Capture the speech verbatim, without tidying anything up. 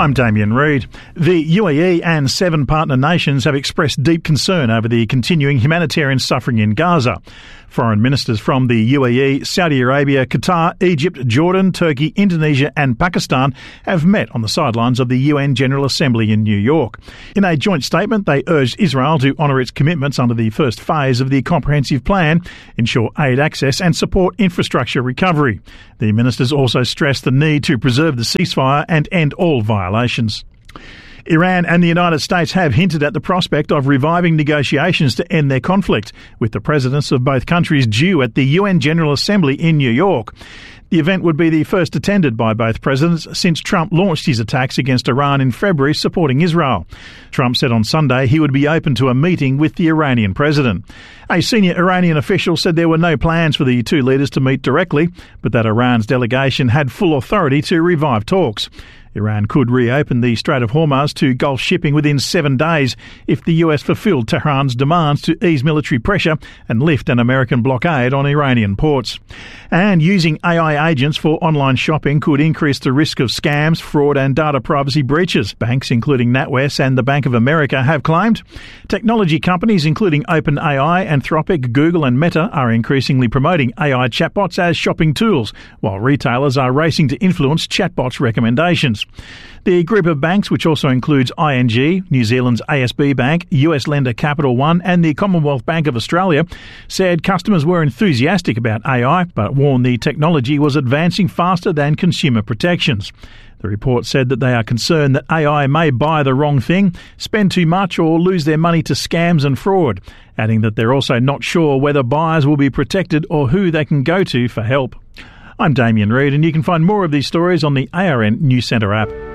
I'm Damien Reid. The U A E and seven partner nations have expressed deep concern over the continuing humanitarian suffering in Gaza. Foreign ministers from the U A E, Saudi Arabia, Qatar, Egypt, Jordan, Turkey, Indonesia and Pakistan have met on the sidelines of the U N General Assembly in New York. In a joint statement, they urged Israel to honour its commitments under the first phase of the comprehensive plan, ensure aid access and support infrastructure recovery. The ministers also stressed the need to preserve the ceasefire and end all violations. Iran and the United States have hinted at the prospect of reviving negotiations to end their conflict, with the presidents of both countries due at the U N General Assembly in New York. The event would be the first attended by both presidents since Trump launched his attacks against Iran in February, supporting Israel. Trump said on Sunday he would be open to a meeting with the Iranian president. A senior Iranian official said there were no plans for the two leaders to meet directly, but that Iran's delegation had full authority to revive talks. Iran could reopen the Strait of Hormuz to Gulf shipping within seven days if the U S fulfilled Tehran's demands to ease military pressure and lift an American blockade on Iranian ports. And using A I agents for online shopping could increase the risk of scams, fraud and data privacy breaches, banks including NatWest and the Bank of America have claimed. Technology companies including OpenAI, Anthropic, Google and Meta are increasingly promoting A I chatbots as shopping tools, while retailers are racing to influence chatbots' recommendations. The group of banks, which also includes I N G, New Zealand's A S B Bank, U S lender Capital One and the Commonwealth Bank of Australia, said customers were enthusiastic about A I but warned the technology was advancing faster than consumer protections. The report said that they are concerned that A I may buy the wrong thing, spend too much or lose their money to scams and fraud, adding that they're also not sure whether buyers will be protected or who they can go to for help. I'm Damien Reid, and you can find more of these stories on the A R N News Centre app.